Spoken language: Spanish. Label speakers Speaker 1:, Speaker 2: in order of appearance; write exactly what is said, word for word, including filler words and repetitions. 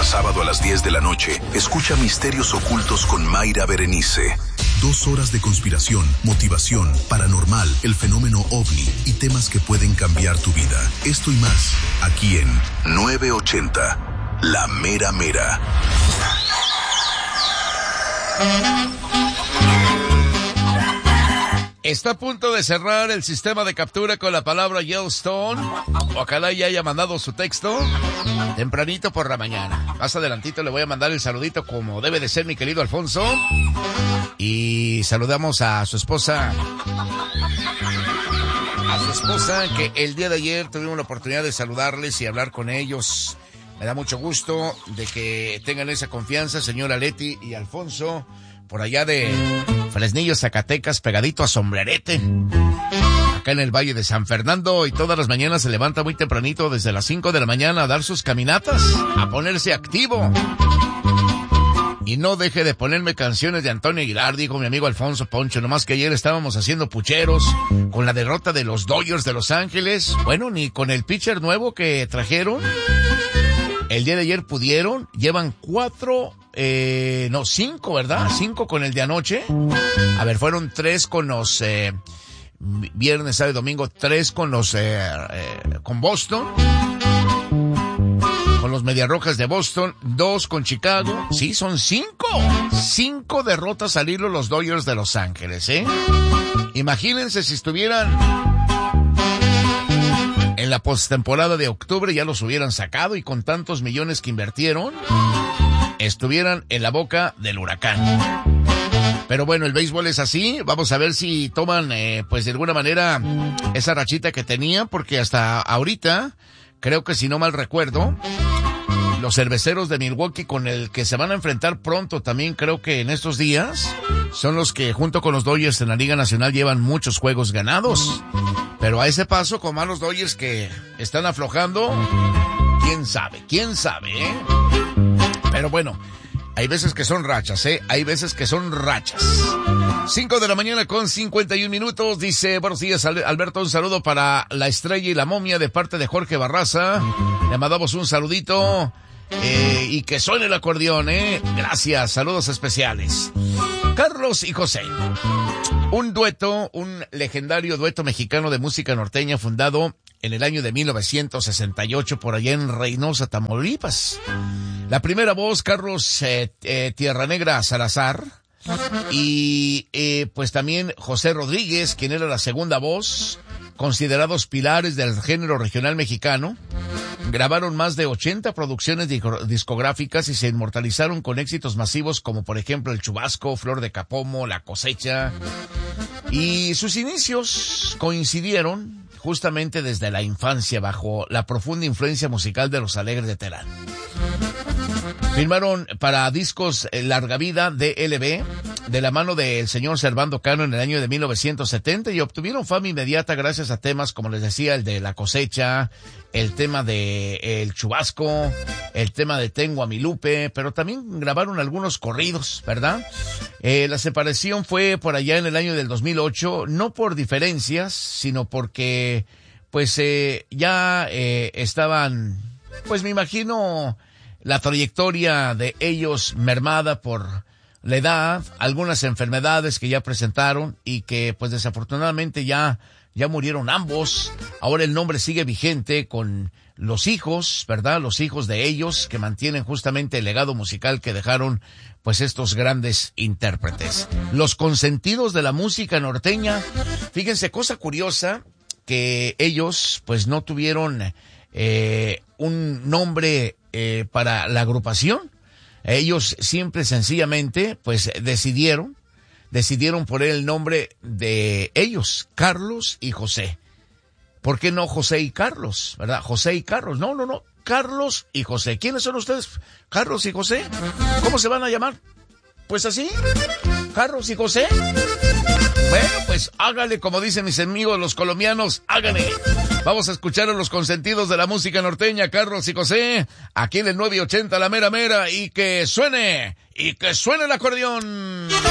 Speaker 1: sábado a las diez de la noche, escucha Misterios Ocultos con Mayra Berenice. Dos horas de conspiración, motivación, paranormal, el fenómeno ovni y temas que pueden cambiar tu vida. Esto y más, aquí en novecientos ochenta, La Mera Mera.
Speaker 2: Está a punto de cerrar el sistema de captura con la palabra Yellowstone. Ojalá ya haya mandado su texto tempranito por la mañana. Más adelantito le voy a mandar el saludito como debe de ser, mi querido Alfonso. Y saludamos a su esposa. A su esposa, que el día de ayer tuvimos la oportunidad de saludarles y hablar con ellos. Me da mucho gusto de que tengan esa confianza, señora Leti y Alfonso, por allá de Fresnillo, Zacatecas, pegadito a Sombrerete, acá en el Valle de San Fernando, y todas las mañanas se levanta muy tempranito, desde las cinco de la mañana, a dar sus caminatas, a ponerse activo. Y no deje de ponerme canciones de Antonio Aguilar, dijo mi amigo Alfonso Poncho, nomás que ayer estábamos haciendo pucheros con la derrota de los Dodgers de Los Ángeles. Bueno, ni con el pitcher nuevo que trajeron el día de ayer pudieron. Llevan cuatro, eh, no, cinco, ¿verdad? Cinco con el de anoche. A ver, fueron tres con los, eh, viernes, sábado y domingo, tres con los, eh, eh, con Boston, con los Mediarrojas de Boston, dos con Chicago. Sí, son cinco. Cinco derrotas al hilo los Dodgers de Los Ángeles, ¿eh? Imagínense si estuvieran en la postemporada de octubre, ya los hubieran sacado, y con tantos millones que invirtieron, estuvieran en la boca del huracán. Pero bueno, el béisbol es así. Vamos a ver si toman, eh, pues de alguna manera, esa rachita que tenían, porque hasta ahorita, creo que si no mal recuerdo, los Cerveceros de Milwaukee, con el que se van a enfrentar pronto también, creo que en estos días, son los que junto con los Dodgers en la Liga Nacional llevan muchos juegos ganados. Pero a ese paso, con malos Dodgers que están aflojando, quién sabe, quién sabe, ¿eh? Pero bueno, hay veces que son rachas, ¿eh? Hay veces que son rachas. Cinco de la mañana con cincuenta y un minutos. Dice, buenos días, Alberto, un saludo para la Estrella y la Momia de parte de Jorge Barraza. Le mandamos un saludito. Eh, y que suene el acordeón, ¿eh? Gracias, saludos especiales. Carlos y José. Un dueto, un legendario dueto mexicano de música norteña fundado en el año de mil novecientos sesenta y ocho por allá en Reynosa, Tamaulipas. La primera voz, Carlos eh, eh, Tierra Negra Salazar, y eh, pues también José Rodríguez, quien era la segunda voz, considerados pilares del género regional mexicano. Grabaron más de ochenta producciones discográficas y se inmortalizaron con éxitos masivos como por ejemplo El Chubasco, Flor de Capomo, La Cosecha. Y sus inicios coincidieron justamente desde la infancia bajo la profunda influencia musical de Los Alegres de Terán. Firmaron para discos Larga Vida D L B de la mano del señor Servando Cano en el año de mil novecientos setenta y obtuvieron fama inmediata gracias a temas, como les decía, el de La Cosecha, el tema de El Chubasco, el tema de Tengo a mi Lupe, pero también grabaron algunos corridos, ¿verdad? Eh, la separación fue por allá en el año del dos mil ocho, no por diferencias, sino porque pues eh, ya eh, estaban, pues me imagino, la trayectoria de ellos mermada por la edad, algunas enfermedades que ya presentaron y que pues desafortunadamente ya, ya murieron ambos. Ahora el nombre sigue vigente con los hijos, ¿verdad? Los hijos de ellos que mantienen justamente el legado musical que dejaron pues estos grandes intérpretes. Los consentidos de la música norteña. Fíjense, cosa curiosa, que ellos pues no tuvieron eh, un nombre eh, para la agrupación. Ellos simple y sencillamente pues decidieron, decidieron poner el nombre de ellos, Carlos y José. ¿Por qué no José y Carlos? ¿Verdad? José y Carlos. No, no, no. Carlos y José. ¿Quiénes son ustedes? Carlos y José. ¿Cómo se van a llamar? Pues así. Carlos y José. Bueno, pues hágale, como dicen mis amigos los colombianos, hágale. Vamos a escuchar a los consentidos de la música norteña, Carlos y José, aquí en el nueve ochenta La Mera Mera, y que suene, y que suene el acordeón.